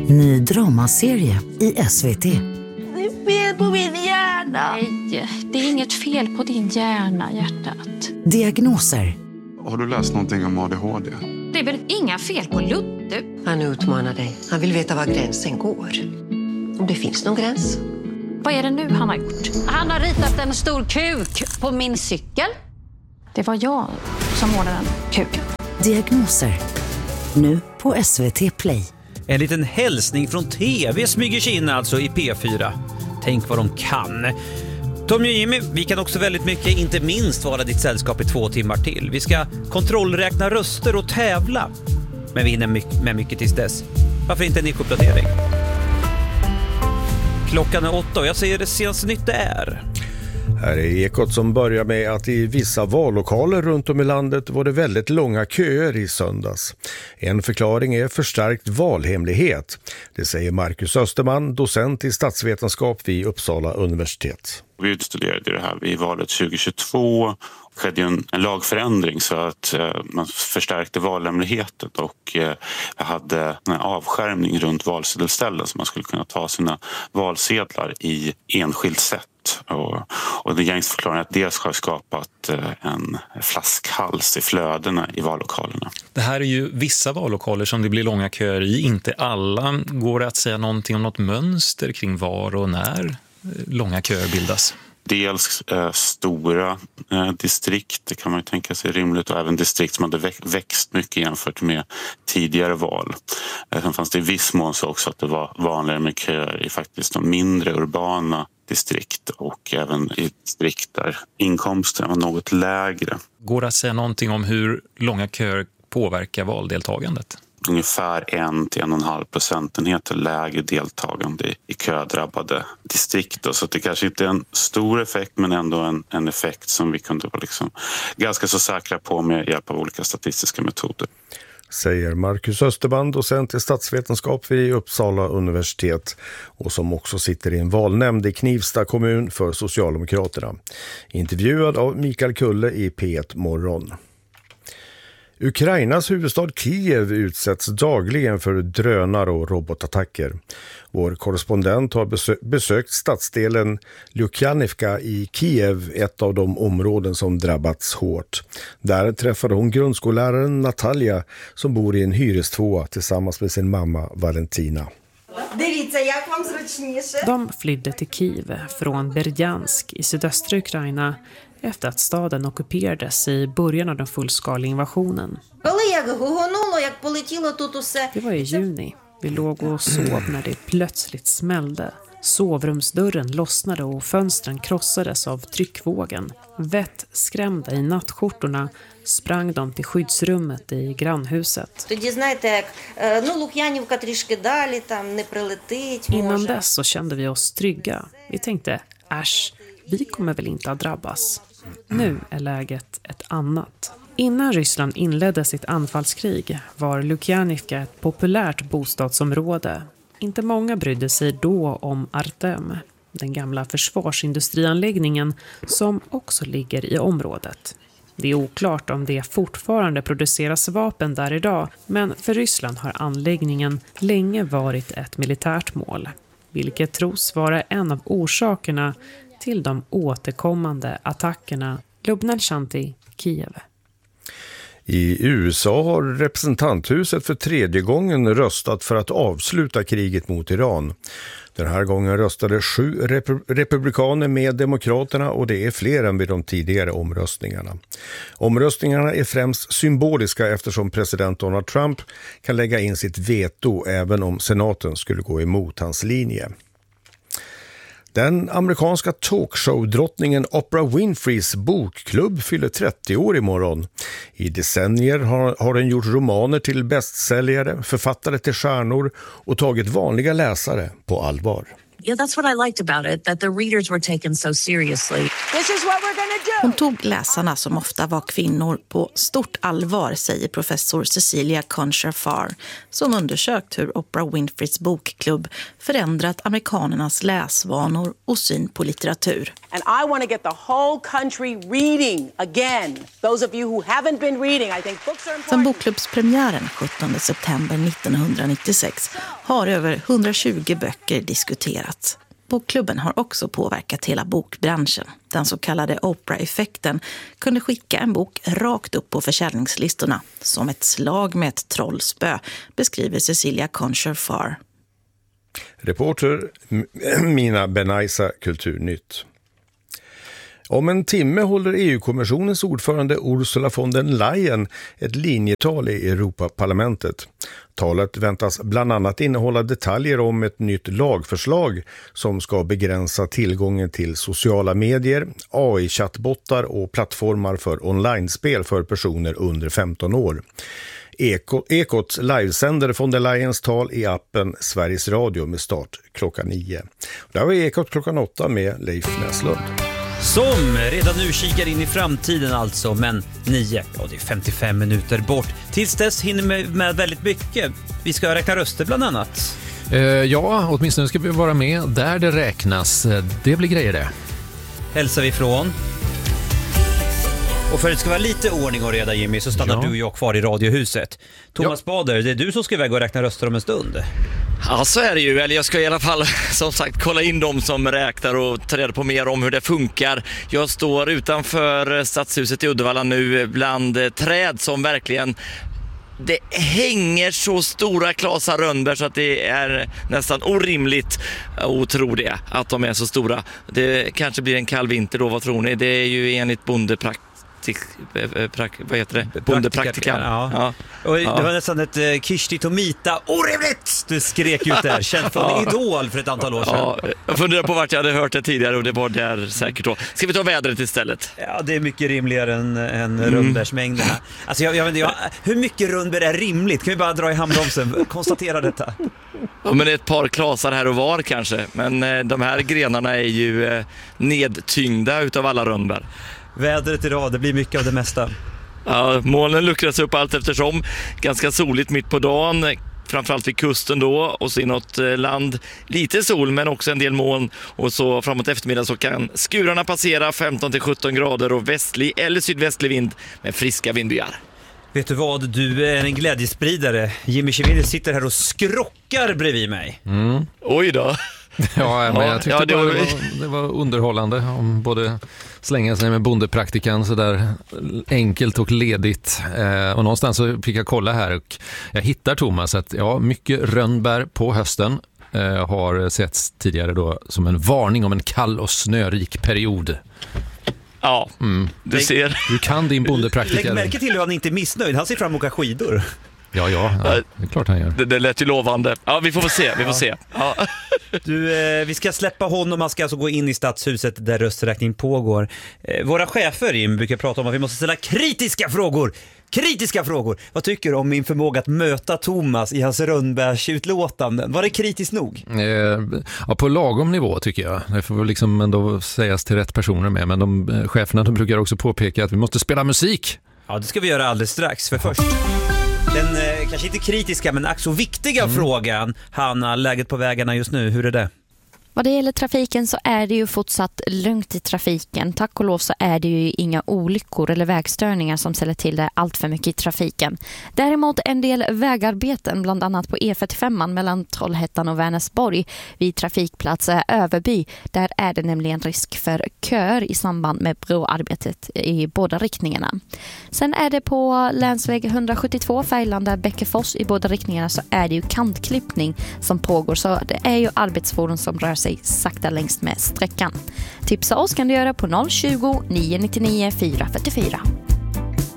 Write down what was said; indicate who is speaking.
Speaker 1: Ny dramaserie i SVT.
Speaker 2: Det är fel på min hjärna.
Speaker 3: Nej, det är inget fel på din hjärna, hjärtat.
Speaker 1: Diagnoser.
Speaker 4: Har du läst någonting om ADHD?
Speaker 3: Det är väl inga fel på Ludde?
Speaker 5: Han utmanar dig. Han vill veta var gränsen går. Om det finns någon gräns.
Speaker 3: Vad är det nu han har gjort?
Speaker 6: Han har ritat en stor kuk på min cykel.
Speaker 3: Det var jag som målade den kuken.
Speaker 1: Diagnoser. Nu på SVT Play.
Speaker 7: En liten hälsning från TV smyger sig in alltså i P4. Tänk vad de kan. Tommy och Jimmy, vi kan också väldigt mycket, inte minst vara ditt sällskap i 2 timmar till. Vi ska kontrollräkna röster och tävla. Men vi hinner med mycket tills dess. Varför inte en uppdatering? Klockan är 8 och jag säger det senaste nytt det är.
Speaker 8: Här är Ekot som börjar med att i vissa vallokaler runt om i landet var det väldigt långa köer i söndags. En förklaring är förstärkt valhemlighet. Det säger Marcus Österman, docent i statsvetenskap vid Uppsala universitet.
Speaker 9: Vi utstuderade det här i valet 2022. Det skedde en lagförändring så att man förstärkte valhemligheten och hade en avskärmning runt valsedelställen så man skulle kunna ta sina valsedlar i enskilt sätt. Och det gängsförklarar att det har skapat en flaskhals i flödena i vallokalerna.
Speaker 10: Det här är ju vissa vallokaler som det blir långa köer i, inte alla. Går det att säga någonting om något mönster kring var och när långa köer bildas?
Speaker 9: Dels stora distrikt, det kan man ju tänka sig rimligt, och även distrikt som hade växt mycket jämfört med tidigare val. Sen fanns det i viss mån så också att det var vanligare med köer i faktiskt de mindre urbana distrikt och även i distrikt där inkomsten var något lägre.
Speaker 10: Går det att säga någonting om hur långa köer påverkar valdeltagandet?
Speaker 9: Ungefär 1-1,5 procentenheter lägre deltagande i ködrabbade distrikt. Så det kanske inte är en stor effekt men ändå en effekt som vi kunde vara ganska så säkra på med hjälp av olika statistiska metoder.
Speaker 8: Säger Marcus Österman, docent i statsvetenskap vid Uppsala universitet och som också sitter i en valnämnd i Knivsta kommun för Socialdemokraterna. Intervjuad av Mikael Kulle i P1 Morgon. Ukrainas huvudstad Kiev utsätts dagligen för drönare och robotattacker. Vår korrespondent har besökt stadsdelen Lukjanivka i Kiev, ett av de områden som drabbats hårt. Där träffade hon grundskolläraren Natalia som bor i en hyrestvåa tillsammans med sin mamma Valentina.
Speaker 11: De flydde till Kiev från Berdjansk i sydöstra Ukraina efter att staden ockuperades i början av den fullskaliga invasionen. Det var i juni. Vi låg och sov när det plötsligt smällde. Sovrumsdörren lossnade och fönstren krossades av tryckvågen. Vettskrämda i nattskjortorna sprang de till skyddsrummet i grannhuset. Innan dess så kände vi oss trygga. Vi tänkte, äsch, vi kommer väl inte att drabbas. Nu är läget ett annat. Innan Ryssland inledde sitt anfallskrig var Lukjanivka ett populärt bostadsområde. Inte många brydde sig då om Artem, den gamla försvarsindustrianläggningen som också ligger i området. Det är oklart om det fortfarande produceras vapen där idag, men för Ryssland har anläggningen länge varit ett militärt mål, vilket tros vara en av orsakerna till de återkommande attackerna. Lubna Shanti, Kiev.
Speaker 8: I USA har representanthuset för 3:e gången röstat för att avsluta kriget mot Iran. Den här gången röstade 7 republikaner med demokraterna och det är fler än vid de tidigare omröstningarna. Omröstningarna är främst symboliska eftersom president Donald Trump kan lägga in sitt veto även om senaten skulle gå emot hans linje. Den amerikanska talkshow-drottningen Oprah Winfreys bokklubb fyller 30 år imorgon. I decennier har den gjort romaner till bästsäljare, författare till stjärnor och tagit vanliga läsare på allvar.
Speaker 2: Yeah, that's what I liked about it, that the readers were taken so seriously.
Speaker 12: This is what we're gonna do. Hon tog läsarna, som ofta var kvinnor, på stort allvar, säger professor Cecilia Concher-Farr, som undersökt hur Oprah Winfreys bokklubb förändrat amerikanernas läsvanor och syn på litteratur.
Speaker 13: And I want to get the whole country reading again. Those of you who haven't been reading, I think books are important.
Speaker 12: Sedan bokklubbspremiären 17 september 1996 har över 120 böcker diskuterats. Bokklubben har också påverkat hela bokbranschen. Den så kallade Oprah-effekten kunde skicka en bok rakt upp på försäljningslistorna som ett slag med ett trollspö, beskriver Cecilia Concher-Farr.
Speaker 8: Reporter Mina Benaisa, Kulturnytt. Om en timme håller EU-kommissionens ordförande Ursula von der Leyen ett linjetal i Europaparlamentet. Talet väntas bland annat innehålla detaljer om ett nytt lagförslag som ska begränsa tillgången till sociala medier, AI-chattbottar och plattformar för online-spel för personer under 15 år. Ekots livesänder von der Leyens tal i appen Sveriges Radio med start klockan 9. Där var Ekot klockan 8 med Leif Näslund.
Speaker 7: Som redan nu kikar in i framtiden alltså, men 9, ja det är 55 minuter bort. Tills dess hinner vi med väldigt mycket. Vi ska räkna röster bland annat.
Speaker 14: Ja, åtminstone ska vi vara med där det räknas. Det blir grejer det.
Speaker 7: Hälsar vi från. Och för att det ska vara lite ordning och reda, Jimmy, så stannar du och jag kvar i radiohuset. Thomas Bader, det är du som ska iväg och räkna röster om en stund.
Speaker 15: Ja, så är det ju. Eller jag ska i alla fall som sagt kolla in dem som räknar och ta reda på mer om hur det funkar. Jag står utanför Stadshuset i Uddevalla nu bland träd som verkligen... Det hänger så stora klasar rönnbär så att det är nästan orimligt att tro det, att de är så stora. Det kanske blir en kall vinter då, vad tror ni? Det är ju enligt bondepraktikan.
Speaker 7: Ja. Och det var nästan ett Kirsti Tomita orimligt du skrek ut där, känt från Idol för ett antal år sedan.
Speaker 15: Ja, jag funderar på vart jag hade hört det tidigare och det var där säkert då. Ska vi ta vädret istället?
Speaker 7: Ja, det är mycket rimligare än rundbärsmängderna. Alltså hur mycket rundbär är rimligt? Kan vi bara dra i handbromsen, konstatera detta?
Speaker 15: Ja, men ett par klasar här och var kanske, men de här grenarna är ju nedtyngda utav alla rundbär.
Speaker 7: Vädret idag, det blir mycket av det mesta.
Speaker 15: Ja, molnen luckras upp allt eftersom. Ganska soligt mitt på dagen, framförallt vid kusten då, och så inåt land lite sol men också en del moln, och så framåt eftermiddag så kan skurarna passera 15-17 grader och västlig eller sydvästlig vind med friska vindbyar.
Speaker 7: Vet du vad, du är en glädjespridare. Jimmy Chivini sitter här och skrockar bredvid mig.
Speaker 15: Oj då.
Speaker 14: Ja, men jag tyckte det var underhållande om både slänga sig med bondepraktikan så där enkelt och ledigt. Och någonstans så fick jag kolla här och jag hittar Thomas att mycket rönnbär på hösten har setts tidigare då som en varning om en kall och snörik period.
Speaker 15: Ja, du ser.
Speaker 14: Du kan din bondepraktika.
Speaker 7: Lägg märke till hur han inte är missnöjd. Han ser fram emot att åka skidor.
Speaker 14: Ja, det är klart han gör.
Speaker 15: Det lät ju lovande. Ja, vi får se. Ja.
Speaker 7: Du, vi ska släppa honom. Man ska alltså gå in i Stadshuset där rösträkning pågår. Våra chefer brukar prata om att vi måste ställa kritiska frågor. Vad tycker du om min förmåga att möta Thomas i hans rönnbärsutlåtanden? Var det kritiskt nog?
Speaker 14: På lagom nivå tycker jag. Det får liksom ändå sägas till rätt personer med. Men cheferna brukar också påpeka att vi måste spela musik.
Speaker 7: Ja, det ska vi göra alldeles strax. För först den kanske inte kritiska men också viktiga frågan. Hanna, läget på vägarna just nu, hur är det?
Speaker 16: Vad det gäller trafiken så är det ju fortsatt lugnt i trafiken. Tack och lov så är det ju inga olyckor eller vägstörningar som ställer till det allt för mycket i trafiken. Däremot en del vägarbeten, bland annat på E45 mellan Trollhättan och Vänersborg vid trafikplats Överby. Där är det nämligen risk för köer i samband med broarbetet i båda riktningarna. Sen är det på länsväg 172 Färgelanda Bäckefors i båda riktningarna så är det ju kantklippning som pågår. Så det är ju arbetsfordon som rör sig sakta längs med sträckan. Tipsa oss kan du göra på 020 999 444.